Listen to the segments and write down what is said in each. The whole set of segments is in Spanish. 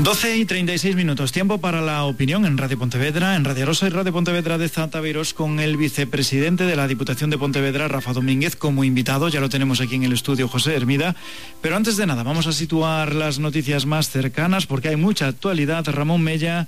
12:36, tiempo para la opinión en Radio Pontevedra, en Radio Rosa y Radio Pontevedra de Zataviros, con el vicepresidente de la Diputación de Pontevedra, Rafa Domínguez, como invitado. Ya lo tenemos aquí en el estudio, José Hermida. Pero antes de nada, vamos a situar las noticias más cercanas, porque hay mucha actualidad. Ramón Mella,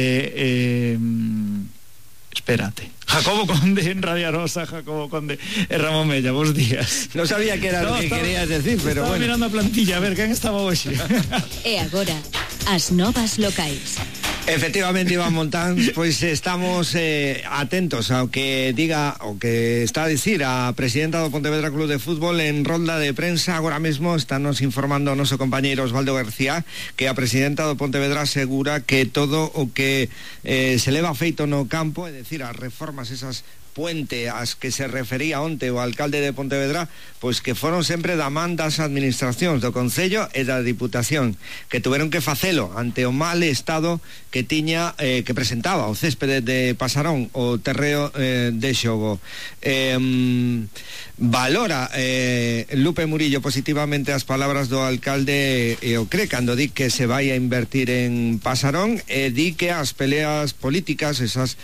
espérate. Jacobo Conde en Radio Rosa, Jacobo Conde, Ramón Mella, buenos días. No sabía que era lo que querías decir, pero estaba bueno. Mirando a plantilla, a ver, quen estaba hoxe. E agora, as novas locais. Efectivamente, Iván Montán, pois estamos atentos ao que diga, o que está a dicir a presidenta do Pontevedra Club de Fútbol en rolda de prensa. Agora mesmo estános informando o noso compañeiro Osvaldo García que a presidenta do Pontevedra asegura que todo o que se leva feito no campo, é dicir, as reformas esas puente ás que se refería onte o alcalde de Pontevedra, pois que foron sempre da man das administracións do Concello e da Diputación, que tuveron que facelo ante o mal estado que tiña, que presentaba o céspede de Pasarón, o terreo de xogo. Valora Lupe Murillo positivamente as palabras do alcalde e o cree cando di que se vai a invertir en Pasarón, e di que as peleas políticas, esas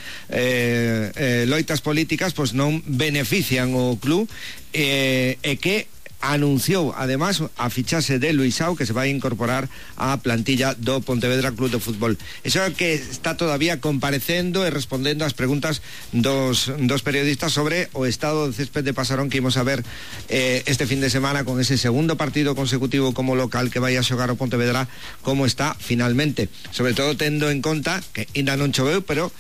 loitas políticas, pois non benefician o club, e que anunciou además a fichase de Luisao, que se vai incorporar á plantilla do Pontevedra Club de Fútbol. Eso é que está todavía comparecendo e respondendo ás preguntas dos periodistas sobre o estado do césped de Pasarón, que imos a ver este fin de semana con ese segundo partido consecutivo como local que vai a xogar o Pontevedra, como está finalmente, sobre todo tendo en conta que ainda non choveu, pero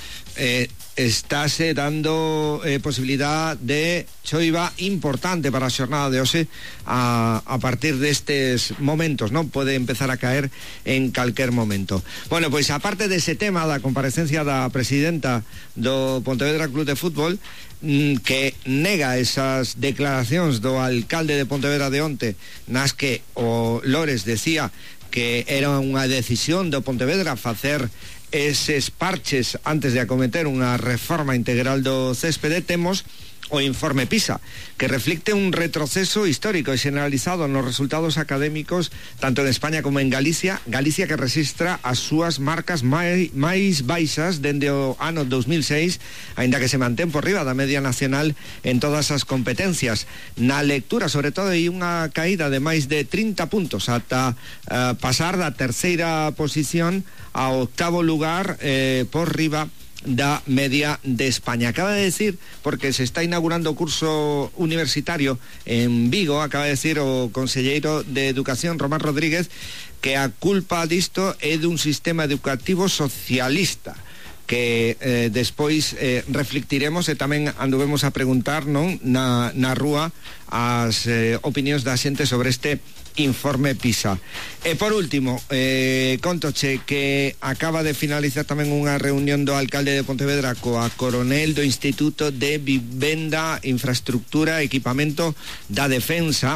estáse dando posibilidad de choiva importante para a xornada de hoxe a partir destes momentos, non? Pode empezar a caer en calquer momento. Bueno, pois aparte dese tema da comparecencia da presidenta do Pontevedra Club de Fútbol, que nega esas declaracións do alcalde de Pontevedra de onte, nas que o Lores decía que era unha decisión do Pontevedra facer eses parches antes de acometer unha reforma integral do céspede, temos o informe PISA, que reflicte un retroceso histórico e generalizado nos resultados académicos tanto en España como en Galicia que registra as súas marcas máis baixas dende o ano 2006, aínda que se mantén por riba da media nacional en todas as competencias. Na lectura, sobre todo, hai unha caída de máis de 30 puntos ata pasar da terceira posición ao octavo lugar por riba da media de España. Acaba de decir, porque se está inaugurando o curso universitario en Vigo, acaba de decir o conselleiro de Educación, Román Rodríguez, que a culpa disto é dun sistema educativo socialista, que despois reflectiremos, e tamén anduvemos a preguntar, non, na rúa as opinións da xente sobre este informe PISA. E por último, contoche que acaba de finalizar tamén unha reunión do alcalde de Pontevedra coa coronel do Instituto de Vivenda, Infraestructura e Equipamento da Defensa,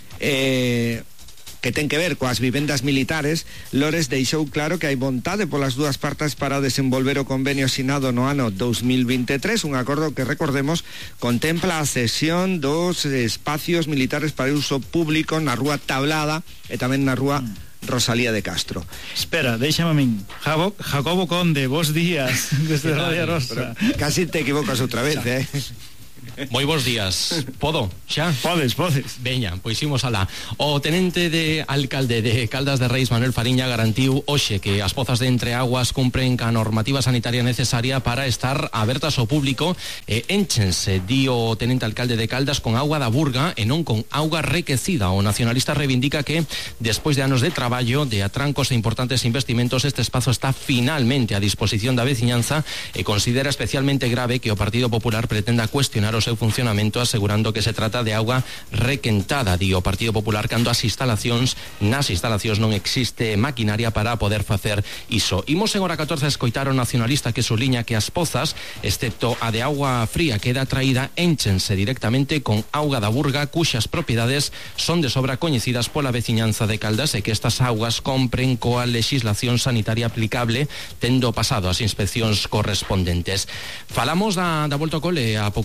que ten que ver coas vivendas militares. Lores deixou claro que hai vontade polas dúas partes para desenvolver o convenio asinado no ano 2023, un acordo que, recordemos, contempla a cesión dos espacios militares para uso público na rúa Tablada e tamén na rúa Rosalía de Castro. Espera, déixame a min. Jacobo Conde, bos días desde Radio Rosa. Casi te equivocas outra vez, Moi bons días. Podo, xa? Podes. Veña, pois imos alá. O tenente de alcalde de Caldas de Reis, Manuel Fariña, garantiu hoxe que as pozas de Entreaguas cumpren ca normativa sanitaria necesaria para estar abertas ao público e énchense, di o tenente alcalde de Caldas, con auga da Burga e non con auga requecida. O nacionalista reivindica que, despois de anos de traballo, de atrancos e importantes investimentos, este espazo está finalmente a disposición da veciñanza e considera especialmente grave que o Partido Popular pretenda cuestionar o seu funcionamento, asegurando que se trata de auga requentada, di o Partido Popular, cando nas instalacións non existe maquinaria para poder facer iso. Imos en hora 14 a escoitar o nacionalista que suliña que as pozas, excepto a de auga fría que é traída, énchense directamente con auga da Burga, cuxas propiedades son de sobra coñecidas pola veciñanza de Caldas, e que estas augas compren coa legislación sanitaria aplicable, tendo pasado as inspeccións correspondentes. Falamos da volta ao cole a pouquiñas horas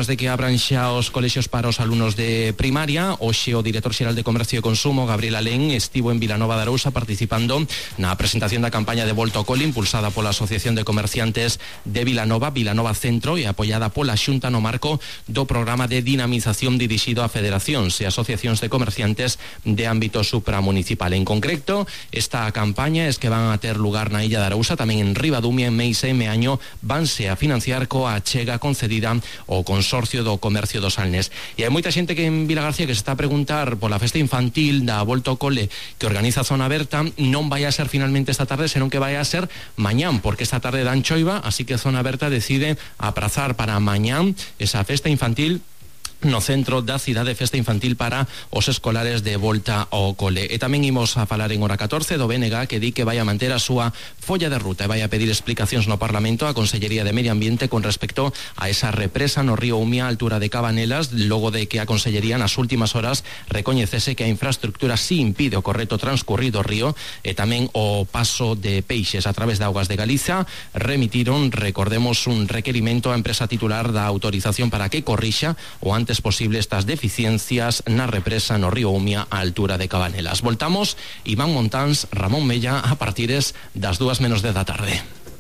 vísperas de que abran xa os colexios para os alumnos de primaria, hoxe o director xeral de Comercio e Consumo, Gabriel Alén, estivo en Vilanova de Arousa participando na presentación da campaña de Volta ao Cole impulsada pola Asociación de Comerciantes de Vilanova, Vilanova Centro, e apoiada pola Xunta no marco do programa de dinamización dirixido a federacións e asociacións de comerciantes de ámbito supramunicipal. En concreto, esta campaña es que van a ter lugar na Illa de Arousa, tamén en Ribadumia, en Meisa e Meaño, vanse a financiar coa achega concedida ao Consorcio do Comercio do Salnés. E hai moita xente que en Vilagarcía que se está a preguntar pola festa infantil da Volta ao Cole que organiza Zona Berta. Non vai a ser finalmente esta tarde, senón que vai a ser mañán, porque esta tarde dan choiva, así que Zona Berta decide aprazar para mañán esa festa infantil no centro da cidade, festa infantil para os escolares de Volta ao Cole. E tamén imos a falar en hora 14 do BNG, que di que vai a manter a súa folla de ruta e vai a pedir explicacións no Parlamento a Consellería de Medio Ambiente con respecto a esa represa no río Umia a altura de Cabanelas, logo de que a Consellería nas últimas horas recoñecese que a infraestructura si impide o correcto transcurrir do río e tamén o paso de peixes a través de augas de Galiza. Remitiron, recordemos, un requerimento á empresa titular da autorización para que corrixa o antes posible estas deficiencias na represa no río Umia a altura de Cabanelas. Voltamos, Iván Montáns, Ramón Mella, a partires das 2:10 da tarde.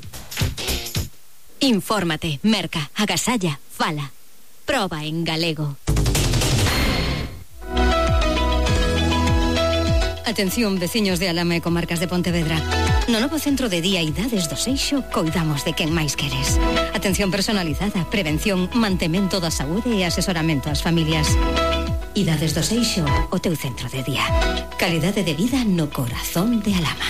Infórmate, merca, agasalla, fala. Proba en galego. Atención, veciños de Alama e comarcas de Pontevedra. No novo centro de día Idades do Seixo coidamos de quen máis queres. Atención personalizada, prevención, mantemento da saúde e asesoramento ás familias. Idades do Seixo, o teu centro de día. Calidade de vida no corazón de Alama.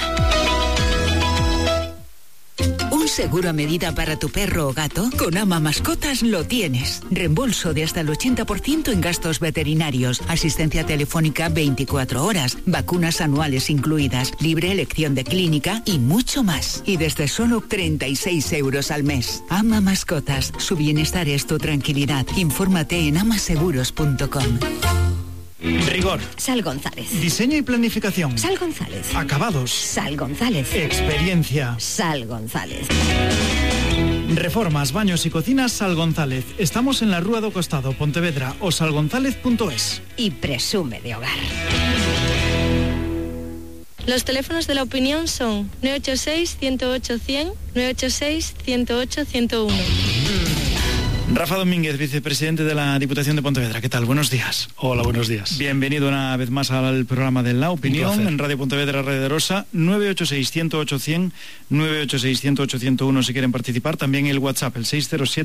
¿Un seguro a medida para tu perro o gato? Con Ama Mascotas lo tienes. Reembolso de hasta el 80% en gastos veterinarios, asistencia telefónica 24 horas, vacunas anuales incluidas, libre elección de clínica y mucho más. Y desde solo 36 euros al mes. Ama Mascotas, su bienestar es tu tranquilidad. Infórmate en amaseguros.com. Rigor. Sal González. Diseño y planificación. Sal González. Acabados. Sal González. Experiencia. Sal González. Reformas, baños y cocinas Sal González. Estamos en la Rúa do Costado, Pontevedra, o salgonzalez.es. Y presume de hogar. Los teléfonos de la opinión son 986-108-100, 986-108-101. Rafa Domínguez, vicepresidente de la Diputación de Pontevedra. ¿Qué tal? Buenos días. Hola, buenos días. Bienvenido una vez más al programa de La Opinión en Radio Pontevedra, Radio de Rosa. 986-108-100, 986-108-101 si quieren participar. También el WhatsApp, el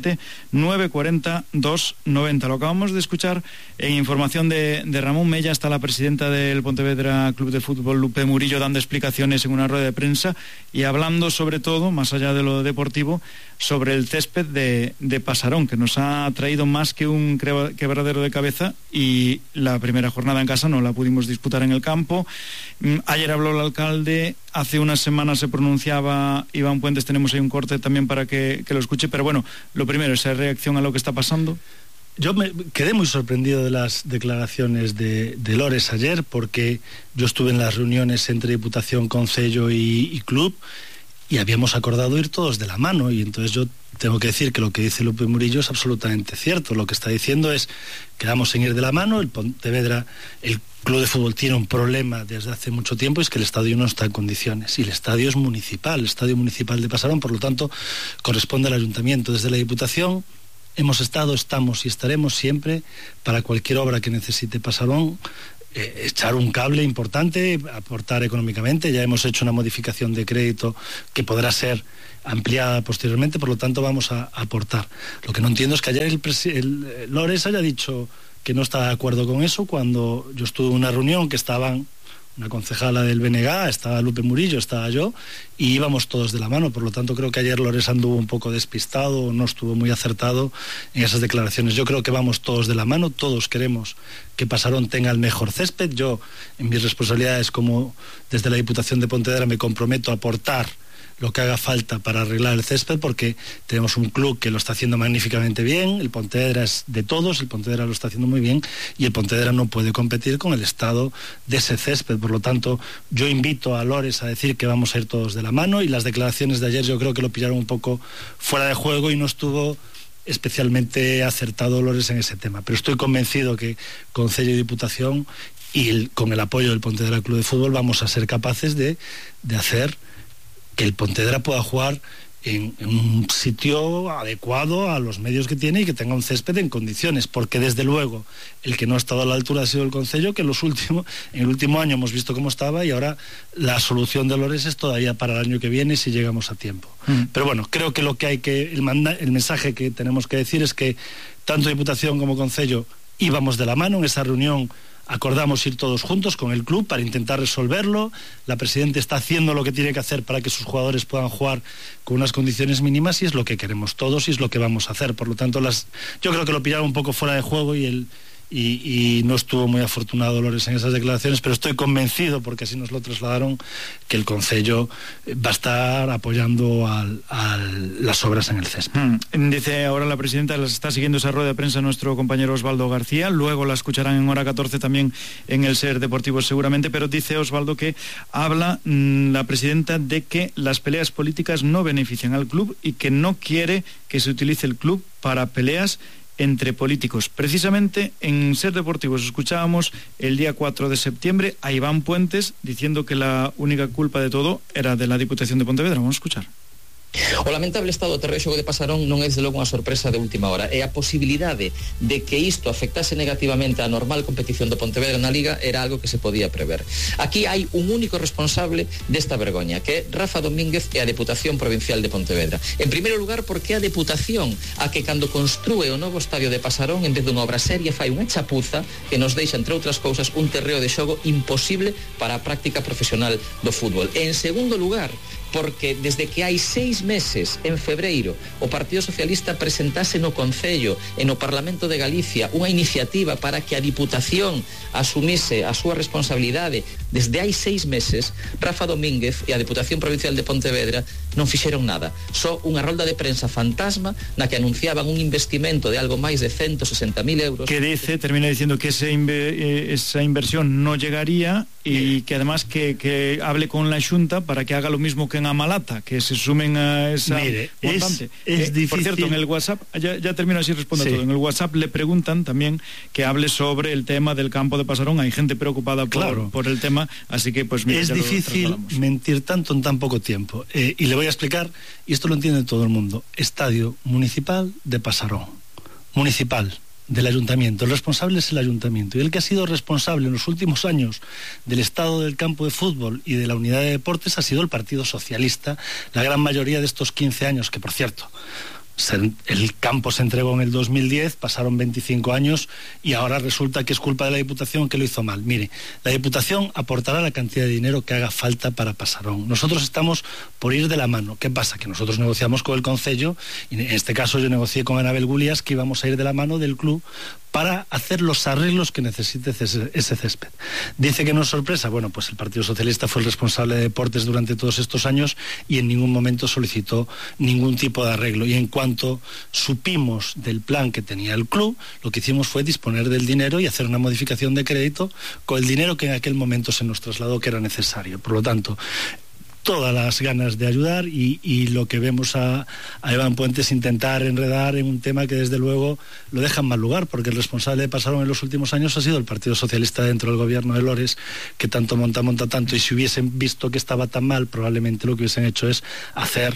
607-940-290. Lo acabamos de escuchar en información de Ramón Mella. Está la presidenta del Pontevedra Club de Fútbol, Lupe Murillo, dando explicaciones en una rueda de prensa y hablando sobre todo, más allá de lo deportivo, sobre el césped de Pasarón, que nos ha traído más que un quebradero de cabeza, y la primera jornada en casa no la pudimos disputar en el campo. Ayer habló el alcalde, hace unas semanas se pronunciaba Iván Puentes, tenemos ahí un corte también para que lo escuche, pero bueno, lo primero, esa reacción a lo que está pasando. Yo me quedé muy sorprendido de las declaraciones de Lores ayer, porque yo estuve en las reuniones entre Diputación, Concello y Club, y habíamos acordado ir todos de la mano, y entonces yo tengo que decir que lo que dice Lupe Murillo es absolutamente cierto. Lo que está diciendo es que vamos a ir de la mano. El Pontevedra, el club de fútbol, tiene un problema desde hace mucho tiempo, es que el estadio no está en condiciones, y el estadio es municipal, el estadio municipal de Pasarón, por lo tanto corresponde al ayuntamiento. Desde la Diputación hemos estado, estamos y estaremos siempre para cualquier obra que necesite Pasarón, echar un cable importante, aportar económicamente. Ya hemos hecho una modificación de crédito que podrá ser ampliada posteriormente, por lo tanto vamos a aportar. Lo que no entiendo es que ayer el Lores haya dicho que no está de acuerdo con eso, cuando yo estuve en una reunión que estaban una concejala del BNG, estaba Lupe Murillo, estaba yo, y íbamos todos de la mano. Por lo tanto, creo que ayer Lores anduvo un poco despistado, no estuvo muy acertado en esas declaraciones. Yo creo que vamos todos de la mano, todos queremos que Pasarón tenga el mejor césped. Yo, en mis responsabilidades como desde la Diputación de Pontevedra, me comprometo a aportar lo que haga falta para arreglar el césped, porque tenemos un club que lo está haciendo magníficamente bien. El Pontevedra es de todos, el Pontevedra lo está haciendo muy bien, y el Pontevedra no puede competir con el estado de ese césped. Por lo tanto, yo invito a Lores a decir que vamos a ir todos de la mano, y las declaraciones de ayer yo creo que lo pillaron un poco fuera de juego y no estuvo especialmente acertado Lores en ese tema, pero estoy convencido que Concello y Diputación con el apoyo del Pontevedra Club de Fútbol vamos a ser capaces de hacer que el Pontevedra pueda jugar en un sitio adecuado a los medios que tiene y que tenga un césped en condiciones, porque desde luego el que no ha estado a la altura ha sido el Concello, que en el último año hemos visto cómo estaba, y ahora la solución de Lores es todavía para el año que viene si llegamos a tiempo. Pero bueno, creo que el mensaje que tenemos que decir es que tanto Diputación como Concello íbamos de la mano en esa reunión. Acordamos ir todos juntos con el club para intentar resolverlo. La presidenta está haciendo lo que tiene que hacer para que sus jugadores puedan jugar con unas condiciones mínimas, y es lo que queremos todos y es lo que vamos a hacer. Por lo tanto, yo creo que lo pillaron un poco fuera de juego y no estuvo muy afortunado Lores en esas declaraciones, pero estoy convencido, porque así nos lo trasladaron, que el Concello va a estar apoyando a las obras en el césped. Dice ahora la presidenta, las está siguiendo esa rueda de prensa nuestro compañero Osvaldo García, luego la escucharán en hora 14 también en el Ser Deportivo seguramente, pero dice Osvaldo que habla la presidenta de que las peleas políticas no benefician al club y que no quiere que se utilice el club para peleas entre políticos. Precisamente en Ser Deportivos escuchábamos el día 4 de septiembre a Iván Puentes diciendo que la única culpa de todo era de la Diputación de Pontevedra. Vamos a escuchar. O lamentable estado do terreo de xogo de Pasarón non é desde logo unha sorpresa de última hora, e a posibilidade de que isto afectase negativamente a normal competición do Pontevedra na Liga era algo que se podía prever. Aquí hai un único responsable desta vergoña, que é Rafa Domínguez e a Deputación Provincial de Pontevedra. En primeiro lugar, porque é a Deputación a que cando construe o novo estadio de Pasarón, en vez dunha obra seria, fai unha chapuza que nos deixa, entre outras cousas, un terreo de xogo imposible para a práctica profesional do fútbol. E en segundo lugar, porque desde que hai 6 meses, en febreiro, o Partido Socialista presentase no Concello e no Parlamento de Galicia unha iniciativa para que a Diputación asumise a súa responsabilidade, desde hai 6 meses, Rafa Domínguez e a Deputación Provincial de Pontevedra non fixeron nada. Só unha rolda de prensa fantasma na que anunciaban un investimento de algo máis de 160.000 euros. Que termina diciendo que esa inversión no llegaría y que además que hable con la Xunta para que haga lo mismo que en Amalata, que se sumen a esa montante. Es difícil. Por cierto, en el WhatsApp, ya termino así, respondo todo. En el WhatsApp le preguntan también que hable sobre el tema del campo de Pasarón. Hay gente preocupada por el tema, así que pues mira, es difícil mentir tanto en tan poco tiempo. Y le voy a explicar, y esto lo entiende todo el mundo. Estadio Municipal de Pasarón. Municipal. Del ayuntamiento. El responsable es el ayuntamiento, y el que ha sido responsable en los últimos años del estado del campo de fútbol y de la unidad de deportes ha sido el Partido Socialista, la gran mayoría de estos 15 años, que por cierto, el campo se entregó en el 2010, pasaron 25 años y ahora resulta que es culpa de la Diputación que lo hizo mal. Mire, la Diputación aportará la cantidad de dinero que haga falta para Pasarón. Nosotros estamos por ir de la mano. ¿Qué pasa? Que nosotros negociamos con el Concello, y en este caso yo negocié con Anabel Gulías que íbamos a ir de la mano del club para hacer los arreglos que necesite ese césped. Dice que no es sorpresa. Bueno, pues el Partido Socialista fue el responsable de deportes durante todos estos años y en ningún momento solicitó ningún tipo de arreglo. Y en cuanto supimos del plan que tenía el club, lo que hicimos fue disponer del dinero y hacer una modificación de crédito con el dinero que en aquel momento se nos trasladó que era necesario. Por lo tanto, todas las ganas de ayudar y lo que vemos a Iván Puentes intentar enredar en un tema que desde luego lo deja en mal lugar, porque el responsable de Pasarón en los últimos años ha sido el Partido Socialista dentro del gobierno de Lores, que tanto monta tanto, y si hubiesen visto que estaba tan mal, probablemente lo que hubiesen hecho es hacer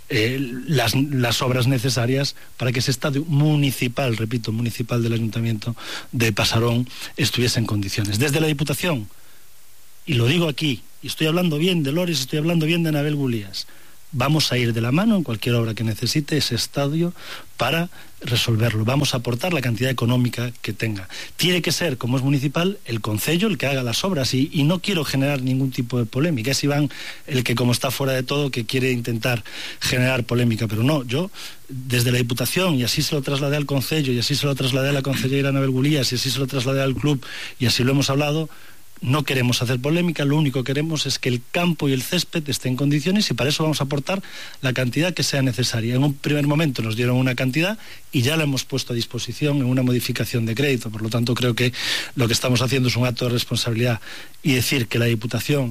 las obras necesarias para que ese estadio municipal, repito, municipal del Ayuntamiento de Pasarón estuviese en condiciones. Desde la Diputación, y lo digo aquí, y estoy hablando bien de Lores, estoy hablando bien de Anabel Gulías, vamos a ir de la mano en cualquier obra que necesite ese estadio para resolverlo. Vamos a aportar la cantidad económica que tenga. Tiene que ser, como es municipal, el Concello el que haga las obras, y no quiero generar ningún tipo de polémica. Es Iván el que, como está fuera de todo, que quiere intentar generar polémica, pero no, yo desde la Diputación, y así se lo trasladé al Concello, y así se lo trasladé a la concejera Anabel Gulías, y así se lo trasladé al club, y así lo hemos hablado. No queremos hacer polémica, lo único que queremos es que el campo y el césped estén en condiciones, y para eso vamos a aportar la cantidad que sea necesaria. En un primer momento nos dieron una cantidad y ya la hemos puesto a disposición en una modificación de crédito. Por lo tanto, creo que lo que estamos haciendo es un acto de responsabilidad, y decir que la Diputación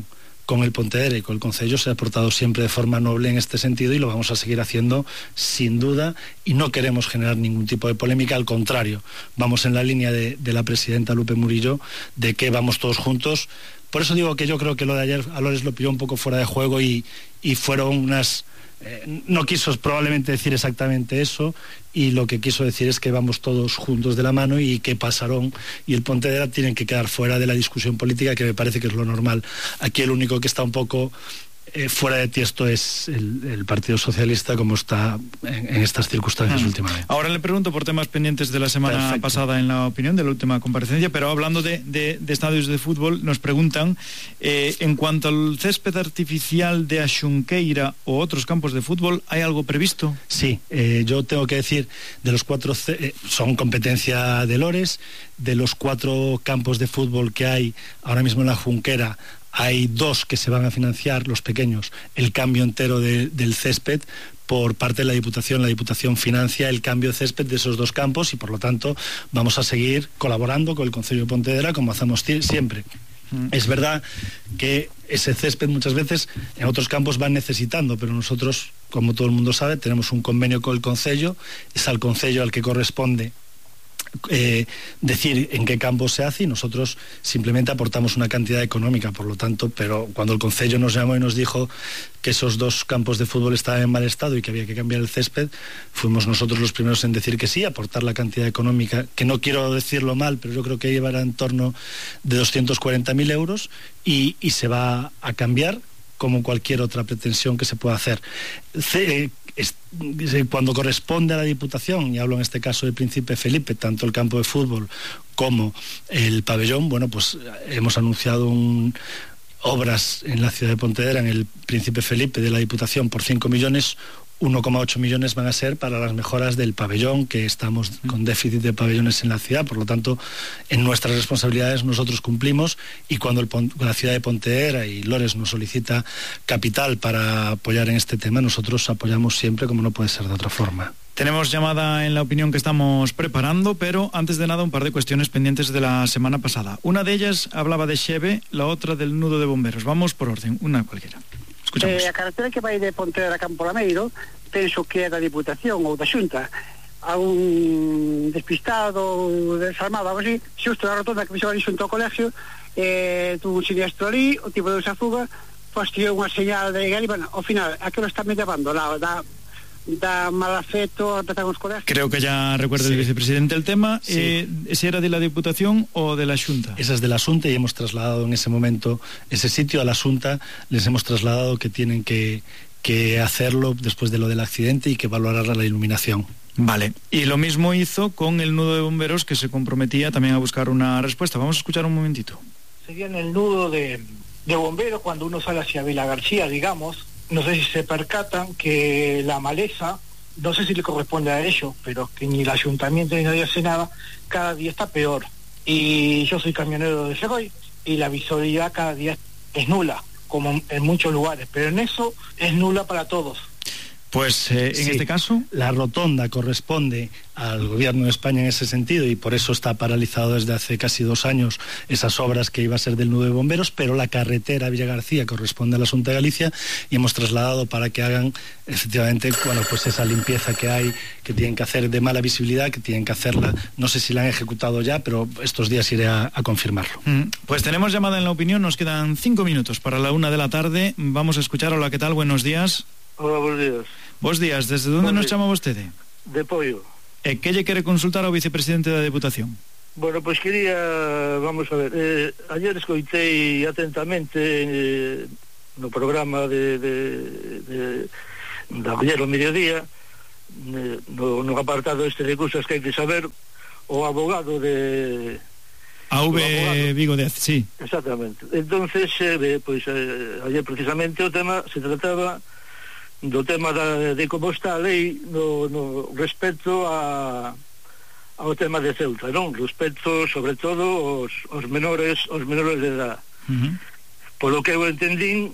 con el Pontevedra y con el Concello se ha portado siempre de forma noble en este sentido y lo vamos a seguir haciendo sin duda, y no queremos generar ningún tipo de polémica, al contrario, vamos en la línea de la presidenta Lupe Murillo, de que vamos todos juntos. Por eso digo que yo creo que lo de ayer a Lores lo pilló un poco fuera de juego y fueron unas... no quiso probablemente decir exactamente eso, y lo que quiso decir es que vamos todos juntos de la mano y que Pasarón y el Pontevedra tienen que quedar fuera de la discusión política, que me parece que es lo normal. Aquí el único que está un poco fuera de tiesto es el Partido Socialista, como está en estas circunstancias últimamente. Ahora le pregunto por temas pendientes de la semana pasada en la opinión, de la última comparecencia, pero hablando de estadios de fútbol, nos preguntan en cuanto al césped artificial de Axunqueira o otros campos de fútbol, ¿hay algo previsto? Sí, yo tengo que decir, de los 4 son competencia de Lores, de los 4 campos de fútbol que hay ahora mismo en la Junquera, hay 2 que se van a financiar, los pequeños, el cambio entero del césped por parte de la Diputación. La Diputación financia el cambio de césped de esos 2 campos y por lo tanto vamos a seguir colaborando con el Concello de Pontevedra como hacemos siempre. Es verdad que ese césped muchas veces en otros campos van necesitando, pero nosotros, como todo el mundo sabe, tenemos un convenio con el Concello, es al Concello al que corresponde decir en qué campo se hace, y nosotros simplemente aportamos una cantidad económica, por lo tanto, pero cuando el Concello nos llamó y nos dijo que esos 2 campos de fútbol estaban en mal estado y que había que cambiar el césped, fuimos nosotros los primeros en decir que sí, aportar la cantidad económica, que no quiero decirlo mal, pero yo creo que llevará en torno de 240.000 euros y se va a cambiar como cualquier otra pretensión que se pueda hacer. Cuando corresponde a la Diputación, y hablo en este caso del Príncipe Felipe, tanto el campo de fútbol como el pabellón, bueno, pues hemos anunciado obras en la ciudad de Pontevedra, en el Príncipe Felipe de la Diputación, por 5 millones, 1,8 millones van a ser para las mejoras del pabellón, que estamos con déficit de pabellones en la ciudad, por lo tanto, en nuestras responsabilidades nosotros cumplimos, y cuando la ciudad de Pontevedra y Lores nos solicita capital para apoyar en este tema, nosotros apoyamos siempre, como no puede ser de otra forma. Tenemos llamada en la opinión que estamos preparando, pero antes de nada un par de cuestiones pendientes de la semana pasada. Una de ellas hablaba de Xeve, la otra del nudo de bomberos. Vamos por orden, una cualquiera. A carretera que vai de Pontevedra a Campo Lameiro, penso que é da Diputación ou da Xunta. A un despistado ou desarmado, algo así, xusto na rotonda que me xevan xunto ao colegio, tuvo un siniestro ali, o tipo de fuga, postió unha señal de gal, e, bueno, ao final, aquilo está me llevando da malafeto a empezar con os colegios. Creo que ya recuerda el vicepresidente el tema. Sí. ¿Ese era de la Diputación o de la Xunta? Esa es de la Xunta, y hemos trasladado en ese momento ese sitio a la Xunta. Les hemos trasladado que tienen que hacerlo después de lo del accidente y que valorar la iluminación. Vale, y lo mismo hizo con el nudo de bomberos, que se comprometía también a buscar una respuesta. Vamos a escuchar un momentito. Sería en el nudo de bomberos, cuando uno sale hacia Vila García, digamos. No sé si se percatan que la maleza, no sé si le corresponde a ellos, pero que ni el ayuntamiento ni nadie hace nada, cada día está peor. Y yo soy camionero de Ferroy y la visibilidad cada día es nula, como en muchos lugares, pero en eso es nula para todos. Pues en este caso, la rotonda corresponde al gobierno de España en ese sentido, y por eso está paralizado desde hace casi 2 años esas obras que iba a ser del nudo de bomberos, pero la carretera Villa García corresponde a la Xunta de Galicia, y hemos trasladado para que hagan efectivamente, bueno, pues esa limpieza que hay, que tienen que hacer de mala visibilidad, que tienen que hacerla, no sé si la han ejecutado ya, pero estos días iré a confirmarlo. Pues tenemos llamada en la opinión, nos quedan 5 minutos para la 1 de la tarde, vamos a escuchar. Hola, ¿qué tal? Buenos días. Hola, buenos días. Bos días, desde onde nos chama vostede? De Poio. E que lle quere consultar ao vicepresidente da Diputación? Bueno, pois quería, vamos a ver, ayer escoitei atentamente no programa da Muller ao mediodía, no apartado este de cosas que hai que saber, o abogado de... Vigo de sí. Exactamente. Entonces, pois ayer precisamente o tema se trataba do tema de como está a lei no respecto ao tema de Ceuta, non? Respecto sobre todo os menores de edad. Polo que eu entendín,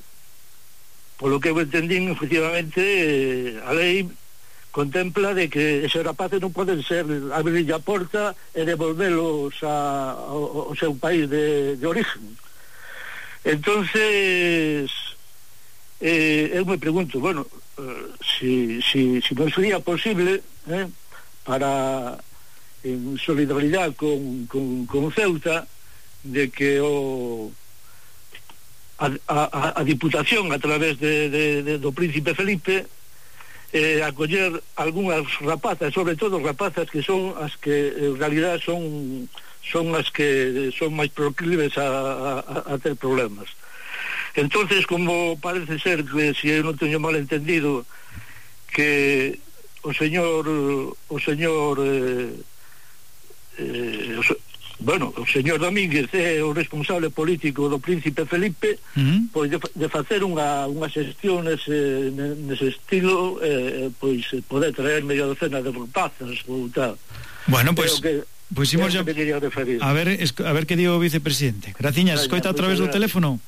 efectivamente, a lei contempla de que esos rapaces non poden ser abrir a porta e devolvelos ao seu país de origen. Entonces eu me pregunto, bueno, si non sería posible para, en solidaridade con Ceuta, de que a Diputación, a través do Príncipe Felipe, acoller algunhas rapazas, sobre todo rapazas que son as que en realidad son as que son máis proclives a ter problemas. Entonces, como parece ser que, si eu non teño mal entendido, que o señor Domínguez é o responsable político do Príncipe Felipe, pois de facer unhas xestiones nese estilo, pois poder traer media docena de rapazas ou tal. Bueno, pois imos ya a ver que digo o vicepresidente. Graciñas, escoita a través do teléfono.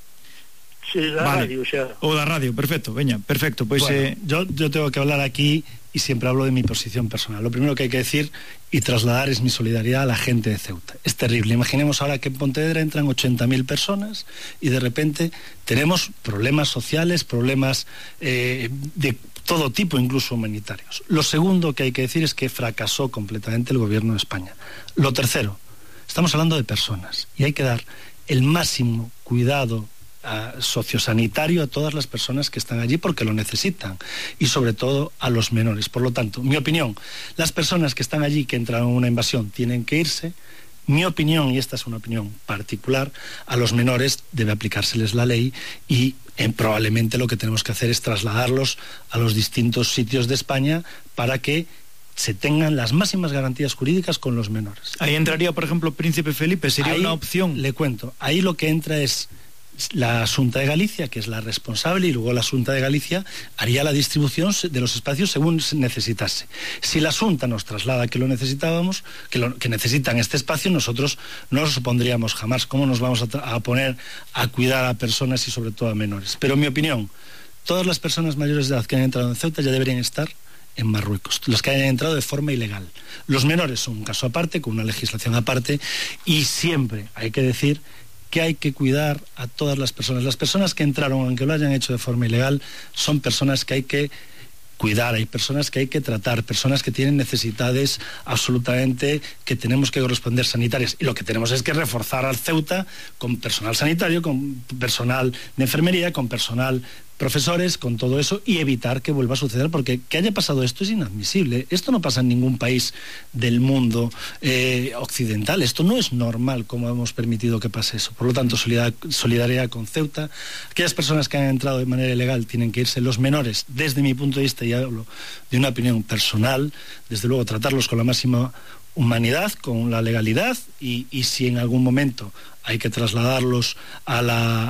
Sí, da radio, xa. O da radio, perfecto, veña, perfecto. Pues, bueno, yo tengo que hablar aquí y siempre hablo de mi posición personal. Lo primero que hay que decir y trasladar es mi solidaridad a la gente de Ceuta. Es terrible. Imaginemos ahora que en Pontevedra entran 80.000 personas y de repente tenemos problemas sociales, problemas de todo tipo, incluso humanitarios. Lo segundo que hay que decir es que fracasó completamente el gobierno de España. Lo tercero, estamos hablando de personas y hay que dar el máximo cuidado sociosanitario a todas las personas que están allí porque lo necesitan, y sobre todo a los menores. Por lo tanto, mi opinión, las personas que están allí, que entran en una invasión, tienen que irse. Mi opinión, y esta es una opinión particular, a los menores debe aplicárseles la ley y probablemente lo que tenemos que hacer es trasladarlos a los distintos sitios de España para que se tengan las máximas garantías jurídicas con los menores. Ahí entraría, por ejemplo, Príncipe Felipe, sería una opción. Le cuento, ahí lo que entra es la Xunta de Galicia, que es la responsable, y luego la Xunta de Galicia haría la distribución de los espacios según se necesitase. Si la Xunta nos traslada que lo necesitábamos, que necesitan este espacio, nosotros no nos opondríamos jamás. ¿Cómo nos vamos a poner a cuidar a personas y sobre todo a menores? Pero en mi opinión, todas las personas mayores de edad que han entrado en Ceuta ya deberían estar en Marruecos, los que hayan entrado de forma ilegal. Los menores son un caso aparte, con una legislación aparte, y siempre hay que decir que hay que cuidar a todas las personas. Las personas que entraron, aunque lo hayan hecho de forma ilegal, son personas que hay que cuidar, hay personas que hay que tratar, personas que tienen necesidades absolutamente que tenemos que corresponder sanitarias. Y lo que tenemos es que reforzar al Ceuta con personal sanitario, con personal de enfermería, con personal profesores, con todo eso, y evitar que vuelva a suceder, porque que haya pasado esto es inadmisible. Esto no pasa en ningún país del mundo occidental. Esto no es normal, como hemos permitido que pase eso. Por lo tanto, solidaridad con Ceuta. Aquellas personas que han entrado de manera ilegal tienen que irse. Los menores, desde mi punto de vista, y hablo de una opinión personal, desde luego tratarlos con la máxima humanidad, con la legalidad, y si en algún momento hay que trasladarlos a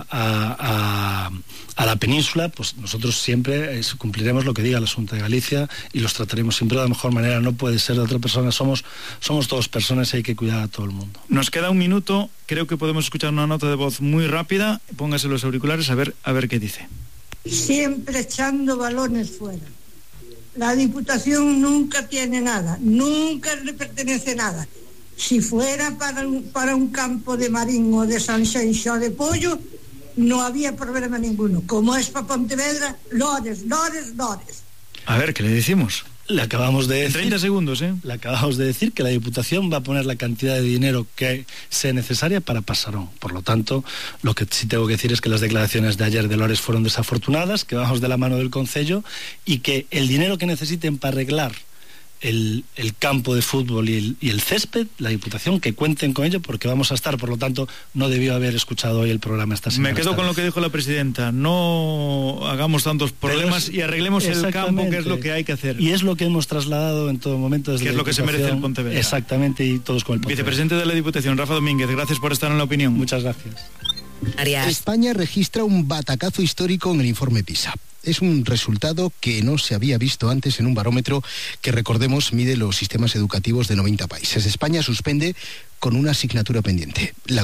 la península, pues nosotros siempre cumpliremos lo que diga la Xunta de Galicia y los trataremos siempre de la mejor manera. No puede ser de otra persona. Somos todos personas y hay que cuidar a todo el mundo. Nos queda un minuto. Creo que podemos escuchar una nota de voz muy rápida. Póngase los auriculares a ver qué dice. Siempre echando balones fuera. La Diputación nunca tiene nada, nunca le pertenece nada. Si fuera para un campo de Marín o de Sanxenxo o de Pollo, no había problema ninguno. Como es para Pontevedra, lores. A ver, ¿qué le decimos? Le acabamos de decir, 30 segundos, Le acabamos de decir que la Diputación va a poner la cantidad de dinero que sea necesaria para Pasarón. Por lo tanto, lo que sí tengo que decir es que las declaraciones de ayer de Lores fueron desafortunadas, que vamos de la mano del Concello y que el dinero que necesiten para arreglar el campo de fútbol y el césped, la Diputación, que cuenten con ello, porque vamos a estar. Por lo tanto, no debió haber escuchado hoy el programa esta semana. Me quedo con lo que dijo la presidenta: no hagamos tantos problemas y arreglemos el campo, que es lo que hay que hacer. Y es lo que hemos trasladado en todo momento desde que es lo que se merece el Pontevedra. Exactamente, y todos con el Pontevedra. Vicepresidente de la Diputación, Rafa Domínguez, gracias por estar en La Opinión. Muchas gracias. España registra un batacazo histórico en el informe PISA. Es un resultado que no se había visto antes en un barómetro que, recordemos, mide los sistemas educativos de 90 países. España suspende con una asignatura pendiente.